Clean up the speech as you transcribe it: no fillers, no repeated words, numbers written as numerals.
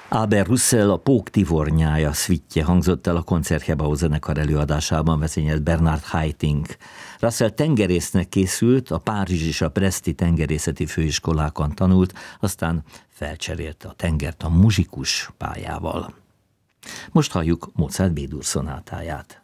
Aber Russell, a Pók Tivornyája szvittje hangzott el a Konzertgebouw zenekar előadásában, vezényelt Bernard Haitink. Russell tengerésznek készült, a Párizs és a Breszti tengerészeti főiskolákon tanult, aztán felcserélte a tengert a muzsikus pályával. Most halljuk Mozart B-dur szonátáját.